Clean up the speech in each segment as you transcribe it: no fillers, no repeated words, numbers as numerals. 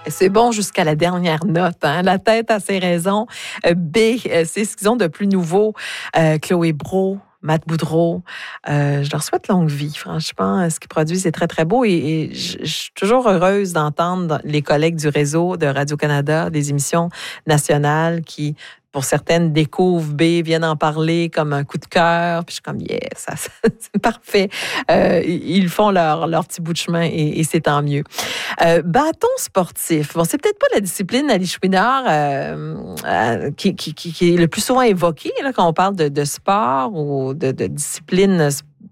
C'est bon jusqu'à la dernière note. Hein? La tête a ses raisons. B, c'est ce qu'ils ont de plus nouveau. Chloé Brault, Matt Boudreau. Je leur souhaite longue vie, franchement. Ce qu'ils produisent est très, très beau. Et je suis toujours heureuse d'entendre les collègues du réseau de Radio-Canada, des émissions nationales qui, pour certaines, découvrent B, viennent en parler comme un coup de cœur. Puis je suis comme, yes, c'est parfait. Ils font leur petit bout de chemin et c'est tant mieux. Bâton sportif. Bon, c'est peut-être pas la discipline, Ali Chouinard, qui est le plus souvent évoquée là, quand on parle de sport ou de discipline.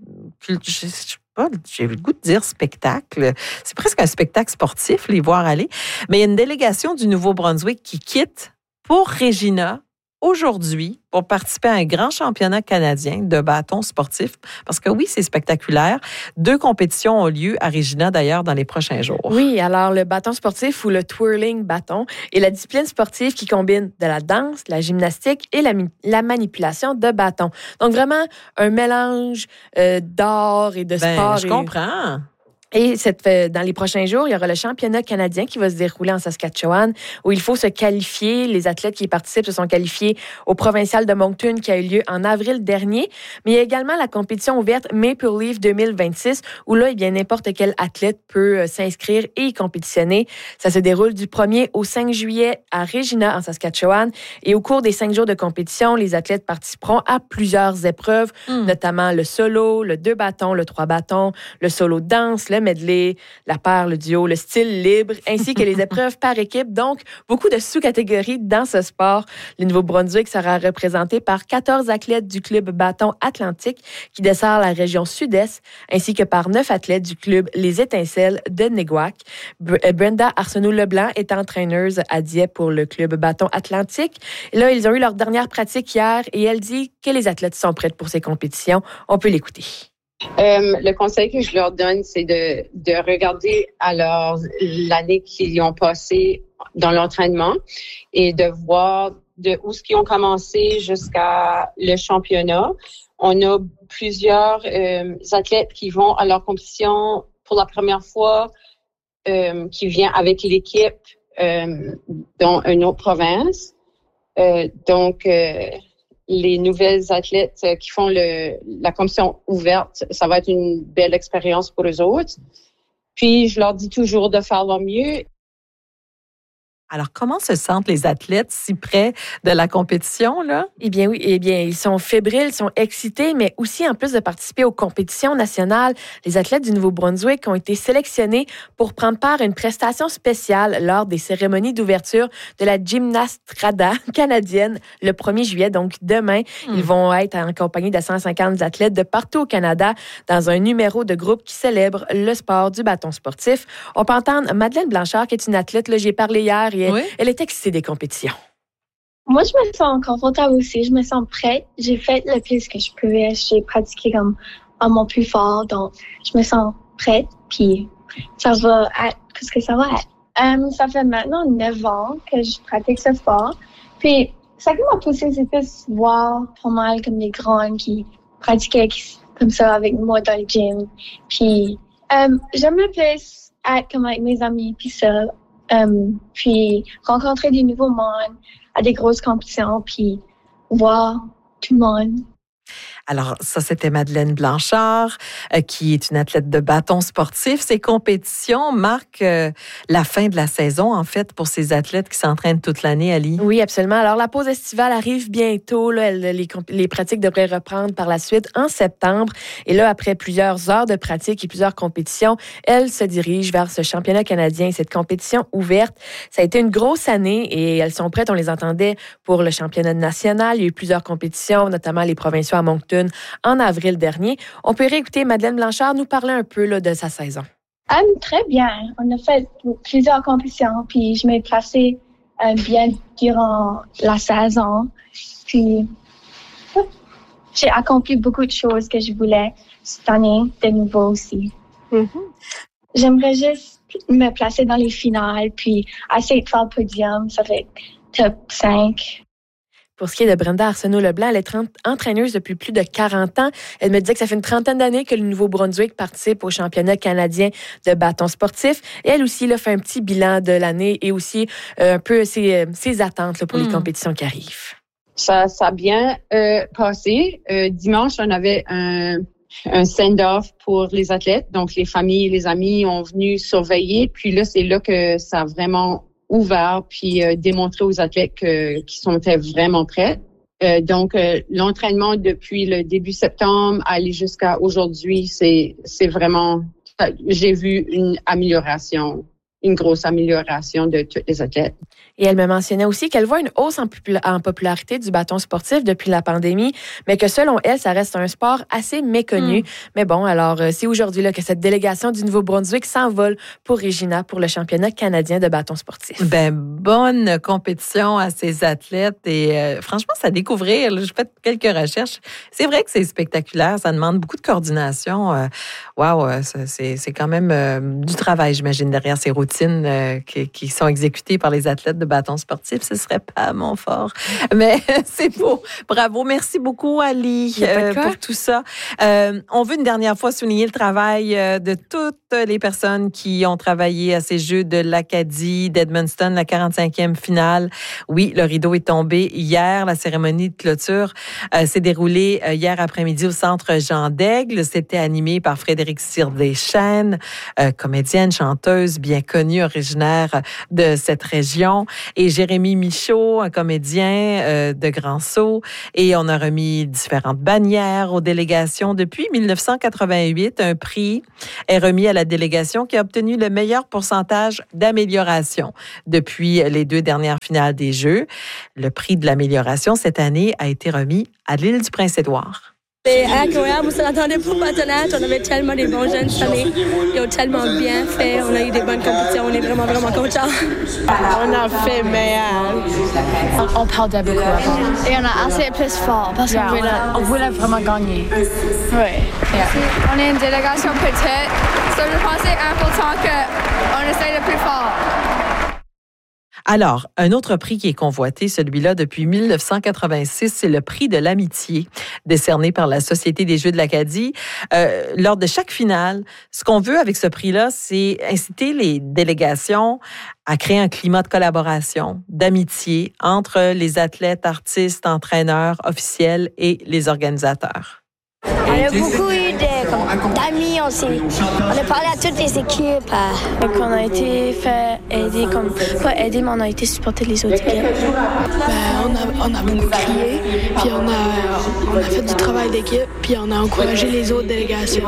J'ai le goût de dire spectacle. C'est presque un spectacle sportif, les voir aller. Mais il y a une délégation du Nouveau-Brunswick qui quitte pour Regina aujourd'hui pour participer à un grand championnat canadien de bâton sportif. Parce que oui, c'est spectaculaire. 2 compétitions ont lieu à Regina, d'ailleurs, dans les prochains jours. Oui, alors le bâton sportif ou le twirling bâton est la discipline sportive qui combine de la danse, la gymnastique et la manipulation de bâton. Donc vraiment un mélange d'art et de sport. Je comprends. Et dans les prochains jours, il y aura le championnat canadien qui va se dérouler en Saskatchewan, où il faut se qualifier. Les athlètes qui y participent se sont qualifiés au provincial de Moncton qui a eu lieu en avril dernier. Mais il y a également la compétition ouverte Maple Leaf 2026, où là, eh bien, n'importe quel athlète peut s'inscrire et y compétitionner. Ça se déroule du 1er au 5 juillet à Regina, en Saskatchewan. Et au cours des 5 jours de compétition, les athlètes participeront à plusieurs épreuves, notamment le solo, le 2 bâtons, le 3 bâtons, le solo danse, le medley, la paire, le duo, le style libre, ainsi que les épreuves par équipe. Donc, beaucoup de sous-catégories dans ce sport. Le Nouveau-Brunswick sera représenté par 14 athlètes du club bâton Atlantique qui dessert la région sud-est, ainsi que par 9 athlètes du club Les Étincelles de Neguac. Brenda Arsenault-Leblanc est entraîneuse à Dieppe pour le club bâton Atlantique. Et là, ils ont eu leur dernière pratique hier et elle dit que les athlètes sont prêts pour ces compétitions. On peut l'écouter. Le conseil que je leur donne, c'est de regarder alors l'année qu'ils ont passée dans l'entraînement et de voir de où ce qu'ils ont commencé jusqu'à le championnat. On a plusieurs athlètes qui vont à leur compétition pour la première fois, qui vient avec l'équipe dans une autre province. Les nouvelles athlètes qui font la compétition ouverte, ça va être une belle expérience pour eux autres. Puis, je leur dis toujours de faire leur mieux. Alors, comment se sentent les athlètes si près de la compétition, là? Eh bien, oui. Eh bien, ils sont fébriles, ils sont excités, mais aussi, en plus de participer aux compétitions nationales, les athlètes du Nouveau-Brunswick ont été sélectionnés pour prendre part à une prestation spéciale lors des cérémonies d'ouverture de la Gymnastrada canadienne le 1er juillet. Donc, demain, ils vont être en compagnie de 150 athlètes de partout au Canada dans un numéro de groupe qui célèbre le sport du bâton sportif. On peut entendre Madeleine Blanchard, qui est une athlète, là, j'ai parlé hier, et elle est excitée des compétitions. Moi, je me sens confortable aussi. Je me sens prête. J'ai fait le plus que je pouvais. J'ai pratiqué comme à mon plus fort. Donc, je me sens prête. Puis, ça va être... Qu'est-ce que ça va être? Ça fait maintenant 9 ans que je pratique ce sport. Puis, ça qui m'a poussée, c'est plus voir pas mal comme les grands qui pratiquaient comme ça avec moi dans le gym. Puis, j'aime le plus être comme avec mes amis, puis ça. Puis rencontrer des nouveaux mondes à des grosses compétitions, puis voir tout le monde. Alors, ça, c'était Madeleine Blanchard, qui est une athlète de bâton sportif. Ces compétitions marquent la fin de la saison, en fait, pour ces athlètes qui s'entraînent toute l'année, Ali. Oui, absolument. Alors, la pause estivale arrive bientôt. Là, les pratiques devraient reprendre par la suite en septembre. Et là, après plusieurs heures de pratique et plusieurs compétitions, elle se dirige vers ce championnat canadien, cette compétition ouverte. Ça a été une grosse année et elles sont prêtes. On les entendait pour le championnat national. Il y a eu plusieurs compétitions, notamment les provinciaux à Moncton en avril dernier. On peut réécouter Madeleine Blanchard nous parler un peu là, de sa saison. Très bien. On a fait plusieurs compétitions, puis je m'ai placée bien durant la saison. Puis j'ai accompli beaucoup de choses que je voulais cette année de nouveau aussi. J'aimerais juste me placer dans les finales, puis essayer de faire le podium. Ça fait top 5. Pour ce qui est de Brenda Arsenault-Leblanc, elle est entraîneuse depuis plus de 40 ans. Elle me disait que ça fait une trentaine d'années que le Nouveau-Brunswick participe au championnat canadien de bâton sportif. Et elle aussi là, fait un petit bilan de l'année et aussi un peu ses attentes là, pour les compétitions qui arrivent. Ça a bien passé. Dimanche, on avait un send-off pour les athlètes. Donc, les familles et les amis ont venu surveiller. Puis là, c'est là que ça a vraiment ouvert puis démontré aux athlètes qu'ils sont vraiment prêts. Donc, l'entraînement depuis le début septembre aller jusqu'à aujourd'hui, c'est vraiment... J'ai vu une grosse amélioration de tous les athlètes. Et elle me mentionnait aussi qu'elle voit une hausse en popularité du bâton sportif depuis la pandémie, mais que selon elle, ça reste un sport assez méconnu. Mais bon, alors, c'est aujourd'hui là, que cette délégation du Nouveau-Brunswick s'envole pour Regina pour le championnat canadien de bâton sportif. Bonne compétition à ces athlètes et franchement, c'est à découvrir. J'ai fait quelques recherches. C'est vrai que c'est spectaculaire. Ça demande beaucoup de coordination. C'est quand même du travail, j'imagine, derrière ces routines qui sont exécutées par les athlètes de bâton sportif. Ce serait pas mon fort. Mais c'est beau. Bravo. Merci beaucoup, Ali, pour tout ça. On veut une dernière fois souligner le travail de toutes les personnes qui ont travaillé à ces Jeux de l'Acadie d'Edmundston, la 45e finale. Oui, le rideau est tombé hier. La cérémonie de clôture s'est déroulée hier après-midi au Centre Jean d'Aigle. C'était animé par Frédéric Cyr-Deschênes, comédienne, chanteuse bien connue, originaire de cette région, et Jérémy Michaud, un comédien de Grand-Sault. Et on a remis différentes bannières aux délégations. Depuis 1988, un prix est remis à la délégation qui a obtenu le meilleur pourcentage d'amélioration depuis les 2 dernières finales des Jeux. Le prix de l'amélioration cette année a été remis à l'île du Prince-Édouard. C'est incroyable, on ne s'attendait pas à Tonate. On avait tellement des bons jeunes cette année. Ils ont tellement bien fait. On a eu des bonnes compétitions. On est vraiment, vraiment contents. On a fait meilleur. On perdait beaucoup avant. Et on a assez plus fort parce on voulait vraiment gagner. Oui. Yeah. On est une délégation petite. Ça, je pense que c'est important qu'on essaye le plus fort. Alors, un autre prix qui est convoité, celui-là depuis 1986, c'est le prix de l'amitié, décerné par la Société des Jeux de l'Acadie. Lors de chaque finale, ce qu'on veut avec ce prix-là, c'est inciter les délégations à créer un climat de collaboration, d'amitié entre les athlètes, artistes, entraîneurs, officiels et les organisateurs. On a beaucoup eu d'amis aussi. On a parlé à toutes les équipes. On a été fait aider, pas aider, mais on a été supporter les autres équipes. On a beaucoup crié, puis on a fait du travail d'équipe, puis on a encouragé les autres délégations.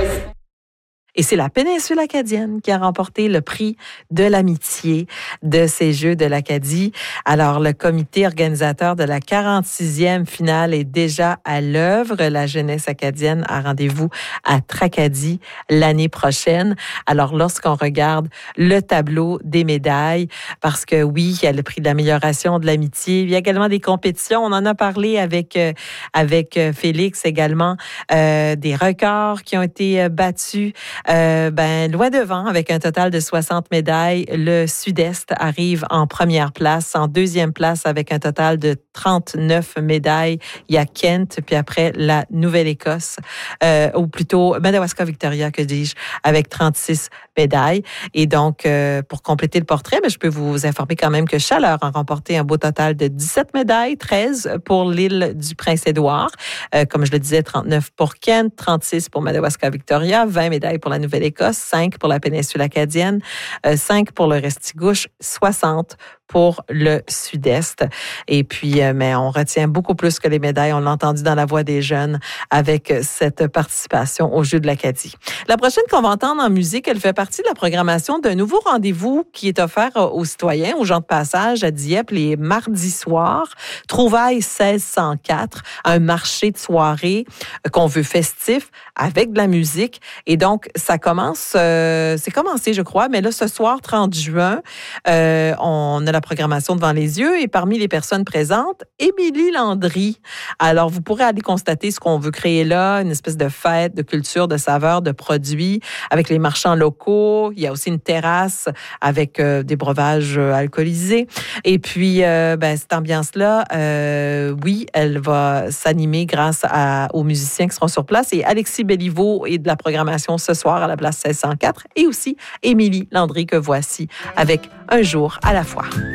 Et c'est la péninsule acadienne qui a remporté le prix de l'amitié de ces Jeux de l'Acadie. Alors, le comité organisateur de la 46e finale est déjà à l'œuvre. La jeunesse acadienne a rendez-vous à Tracadie l'année prochaine. Alors, lorsqu'on regarde le tableau des médailles, parce que oui, il y a le prix de l'amélioration de l'amitié, il y a également des compétitions. On en a parlé avec Félix également, des records qui ont été battus. Loin devant, avec un total de 60 médailles, le Sud-Est arrive en première place. En deuxième place, avec un total de 39 médailles, il y a Kent, puis après la Nouvelle-Écosse, ou plutôt Madawaska-Victoria, que dis-je, avec 36 médailles. Et donc, pour compléter le portrait, je peux vous informer quand même que Chaleur a remporté un beau total de 17 médailles, 13 pour l'île du Prince-Édouard. Comme je le disais, 39 pour Kent, 36 pour Madawaska-Victoria, 20 médailles pour la Nouvelle-Écosse, 5 pour la péninsule acadienne, 5 pour le Restigouche, 60 pour le Sud-Est. Et puis, mais on retient beaucoup plus que les médailles. On l'a entendu dans la voix des jeunes avec cette participation aux Jeux de l'Acadie. La prochaine qu'on va entendre en musique, elle fait partie de la programmation d'un nouveau rendez-vous qui est offert aux citoyens, aux gens de passage à Dieppe les mardis soirs. Trouvailles 1604, un marché de soirée qu'on veut festif avec de la musique. Et donc, ça commence, c'est commencé, je crois, mais là, ce soir, 30 juin, on a la programmation devant les yeux et parmi les personnes présentes, Émilie Landry. Alors, vous pourrez aller constater ce qu'on veut créer là, une espèce de fête, de culture, de saveurs, de produits avec les marchands locaux. Il y a aussi une terrasse avec des breuvages alcoolisés. Et puis, cette ambiance-là, oui, elle va s'animer grâce aux musiciens qui seront sur place. Et Alexis Béliveau est de la programmation ce soir à la place 1604 et aussi Émilie Landry que voici avec Un jour à la fois.